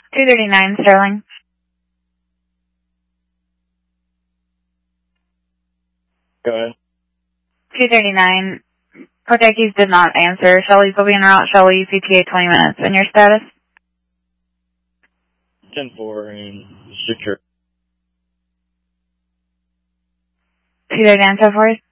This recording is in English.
239 Sterling. Go ahead. 239. Portuguese did not answer. Shelly's will be en route. Shelly, CTA 20 minutes. And your status? 10-4 and secure. 239 so forth.